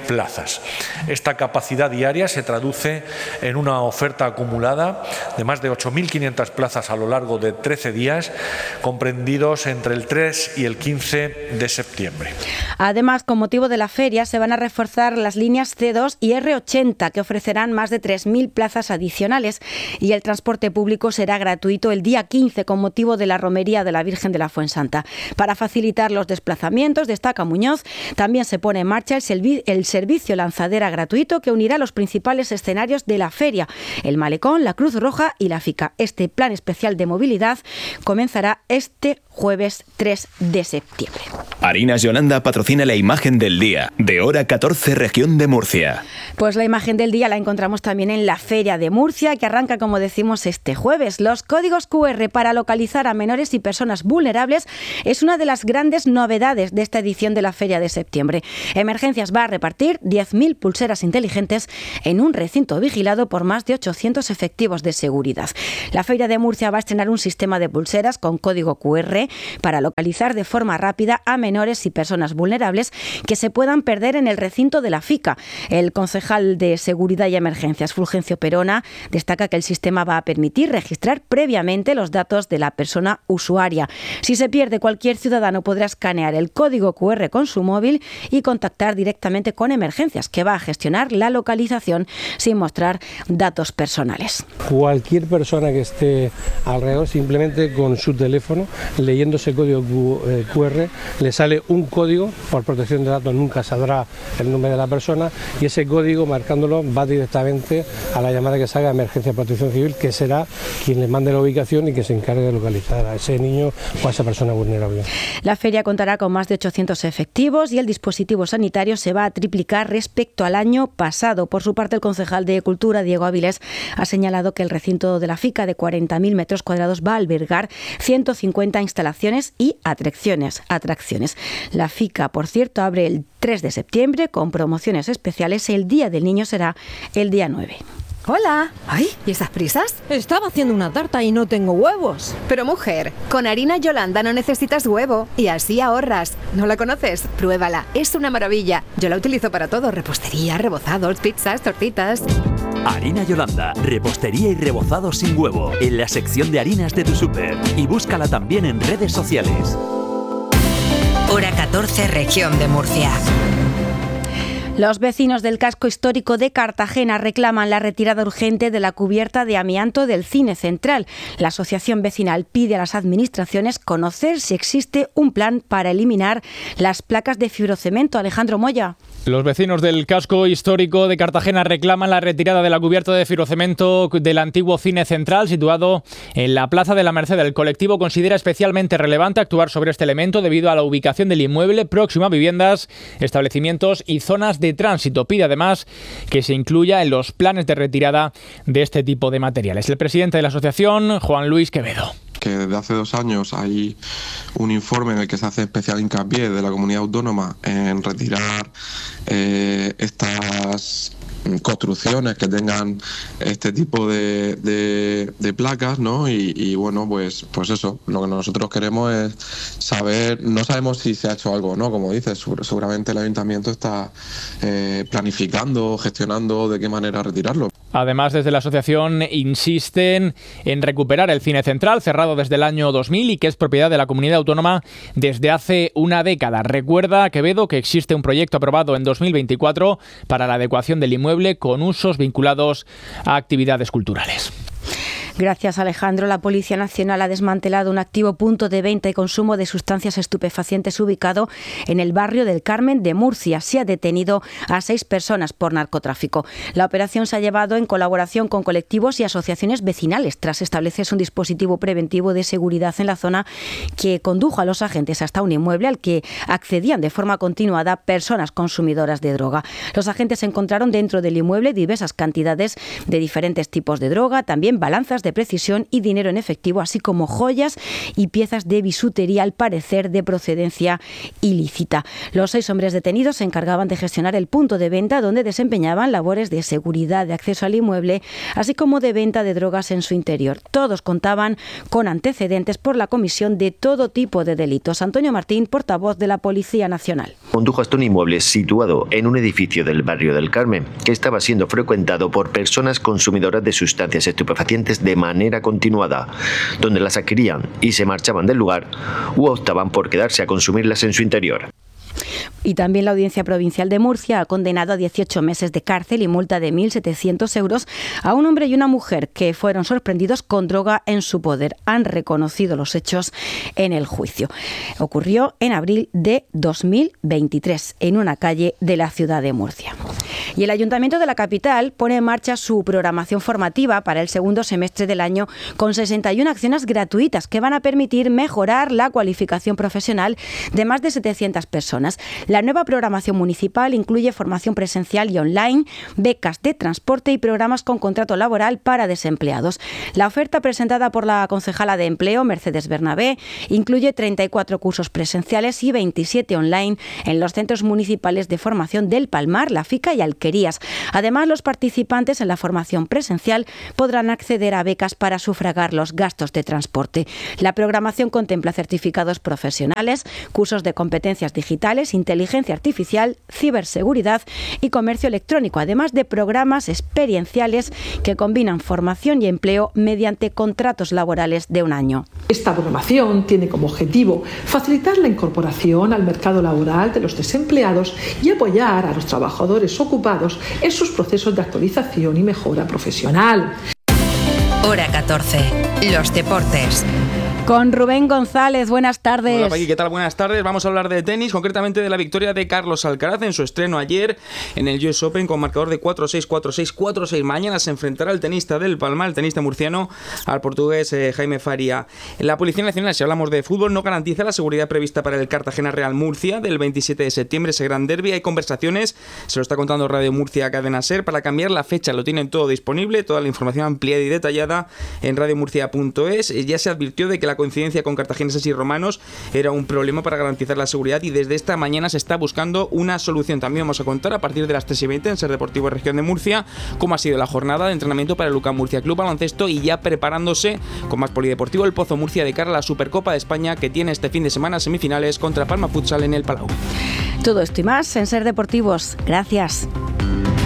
plazas. Esta capacidad diaria se traduce en una oferta acumulada de más de ocho mil quinientas plazas a lo largo de trece días, comprendidos entre el tres y el quince de septiembre. Además, con motivo de la feria, se van a reforzar las líneas ce dos y erre ochenta, que ofrecerán más de tres mil plazas adicionales, y el transporte público será gratuito el día quince con motivo de la romería de la Virgen de la Fuensanta. Para facilitar los desplazamientos, destaca Muñoz, también se pone en marcha el, servi- el servicio lanzadera gratuito que unirá los principales escenarios de la feria, el Malecón, la Cruz Roja y la FICA. Este plan especial de movilidad comenzará este jueves tres de septiembre. Harinas Yolanda patrocina la imagen del día, de hora catorce, región de Murcia. Pues la imagen del día la encontramos también en la Feria de Murcia, que arranca, como decimos, este jueves. Los códigos cu erre para localizar a menores y personas vulnerables es una de las grandes novedades de esta edición de la Feria de septiembre. Emergencias va a repartir diez mil pulseras inteligentes en un recinto vigilado por más de ochocientos efectivos de seguridad. La Feria de Murcia va a estrenar un sistema de pulseras con código cu erre para localizar de forma rápida a menores y personas vulnerables que se puedan perder en el recinto de la FICA. El concejal de Seguridad y Emergencias, Fulgencio Perona, destaca que el sistema va a permitir registrar previamente los datos de la persona usuaria. Si se pierde, cualquier ciudadano podrá escanear el código cu erre con su móvil y contactar directamente con Emergencias, que va a gestionar la localización sin mostrar datos personales. Cualquier persona que esté alrededor, simplemente con su teléfono, leyendo ese código cu erre, le sale un código. Por protección de datos nunca saldrá el nombre de la persona, y ese código, marcándolo, va directamente a la llamada que salga de Emergencia de Protección Civil, que será quien le mande la ubicación y que se encargue de localizar a ese niño o a esa persona vulnerable. La feria contará con más de ochocientos efectivos y el dispositivo sanitario se va a triplicar respecto al año pasado. Por su parte, el concejal de Cultura, Diego Áviles, ha señalado que el recinto de la FICA de cuarenta mil metros cuadrados va a albergar ciento cincuenta instalaciones y atracciones. atracciones. La FICA, por cierto, abre el tres de septiembre con promociones especiales. El Día del Niño será el día nueve. Hola. Ay, ¿y esas prisas? Estaba haciendo una tarta y no tengo huevos. Pero mujer, con harina Yolanda no necesitas huevo y así ahorras. ¿No la conoces? Pruébala, es una maravilla. Yo la utilizo para todo, repostería, rebozados, pizzas, tortitas. Harina Yolanda, repostería y rebozados sin huevo, en la sección de harinas de tu súper. Y búscala también en redes sociales. Hora catorce, región de Murcia. Los vecinos del casco histórico de Cartagena reclaman la retirada urgente de la cubierta de amianto del Cine Central. La asociación vecinal pide a las administraciones conocer si existe un plan para eliminar las placas de fibrocemento. Alejandro Moya. Los vecinos del casco histórico de Cartagena reclaman la retirada de la cubierta de fibrocemento del antiguo Cine Central, situado en la Plaza de la Merced. El colectivo considera especialmente relevante actuar sobre este elemento debido a la ubicación del inmueble próximo a viviendas, establecimientos y zonas de tránsito. Pide además que se incluya en los planes de retirada de este tipo de materiales. El presidente de la asociación, Juan Luis Quevedo. Que desde hace dos años hay un informe en el que se hace especial hincapié de la comunidad autónoma en retirar eh, estas construcciones que tengan este tipo de, de, de placas, ¿no? Y, y bueno, pues, pues eso, lo que nosotros queremos es saber, no sabemos si se ha hecho algo o no, como dices, seguramente el ayuntamiento está eh, planificando, gestionando de qué manera retirarlo. Además, desde la asociación insisten en recuperar el Cine Central, cerrado desde el año dos mil y que es propiedad de la comunidad autónoma desde hace una década. Recuerda, Quevedo, que existe un proyecto aprobado en dos mil veinticuatro para la adecuación del inmueble con usos vinculados a actividades culturales. Gracias, Alejandro. La Policía Nacional ha desmantelado un activo punto de venta y consumo de sustancias estupefacientes ubicado en el barrio del Carmen de Murcia. Se ha detenido a seis personas por narcotráfico. La operación se ha llevado en colaboración con colectivos y asociaciones vecinales, tras establecerse un dispositivo preventivo de seguridad en la zona que condujo a los agentes hasta un inmueble al que accedían de forma continuada personas consumidoras de droga. Los agentes encontraron dentro del inmueble diversas cantidades de diferentes tipos de droga, también balanzas de precisión y dinero en efectivo, así como joyas y piezas de bisutería, al parecer de procedencia ilícita. Los seis hombres detenidos se encargaban de gestionar el punto de venta, donde desempeñaban labores de seguridad, de acceso al inmueble, así como de venta de drogas en su interior. Todos contaban con antecedentes por la comisión de todo tipo de delitos. Antonio Martín, portavoz de la Policía Nacional. Condujo hasta un inmueble situado en un edificio del barrio del Carmen, que estaba siendo frecuentado por personas consumidoras de sustancias estupefacientes de manera continuada, donde las adquirían y se marchaban del lugar u optaban por quedarse a consumirlas en su interior. Y también la Audiencia Provincial de Murcia ha condenado a dieciocho meses de cárcel y multa de mil setecientos euros a un hombre y una mujer que fueron sorprendidos con droga en su poder. Han reconocido los hechos en el juicio. Ocurrió en abril de dos mil veintitrés en una calle de la ciudad de Murcia. Y el Ayuntamiento de la capital pone en marcha su programación formativa para el segundo semestre del año con sesenta y una acciones gratuitas que van a permitir mejorar la cualificación profesional de más de setecientas personas. La nueva programación municipal incluye formación presencial y online, becas de transporte y programas con contrato laboral para desempleados. La oferta presentada por la concejala de Empleo, Mercedes Bernabé, incluye treinta y cuatro cursos presenciales y veintisiete online en los centros municipales de formación del Palmar, La Fica y Alquerías. Además, los participantes en la formación presencial podrán acceder a becas para sufragar los gastos de transporte. La programación contempla certificados profesionales, cursos de competencias digitales, inteligencia artificial, ciberseguridad y comercio electrónico, además de programas experienciales que combinan formación y empleo mediante contratos laborales de un año. Esta programación tiene como objetivo facilitar la incorporación al mercado laboral de los desempleados y apoyar a los trabajadores ocupados en sus procesos de actualización y mejora profesional. Hora catorce. Los deportes. Con Rubén González, buenas tardes. Hola Paqui, ¿qué tal? Buenas tardes. Vamos a hablar de tenis, concretamente de la victoria de Carlos Alcaraz en su estreno ayer en el U S Open con marcador de cuatro seis, cuatro seis, cuatro seis. Mañana se enfrentará el tenista del Palmar, el tenista murciano, al portugués eh, Jaime Faria. La Policía Nacional, si hablamos de fútbol, no garantiza la seguridad prevista para el Cartagena Real Murcia del veintisiete de septiembre, ese gran derbi. Hay conversaciones, se lo está contando Radio Murcia Cadena Ser, para cambiar la fecha. Lo tienen todo disponible, toda la información ampliada y detallada en radiomurcia punto es. Ya se advirtió de que la coincidencia con cartagineses y romanos era un problema para garantizar la seguridad y desde esta mañana se está buscando una solución. También vamos a contar a partir de las tres y veinte en Ser Deportivo Región de Murcia cómo ha sido la jornada de entrenamiento para el UCAM Murcia Club Baloncesto y ya preparándose con más polideportivo el Pozo Murcia de cara a la Supercopa de España que tiene este fin de semana semifinales contra Palma Futsal en el Palau. Todo esto y más en Ser Deportivos. Gracias.